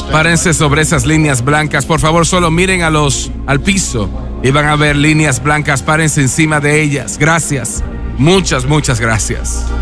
Párense sobre esas líneas blancas. Por favor, solo miren al piso y van a ver líneas blancas. Párense encima de ellas. Gracias. Muchas gracias.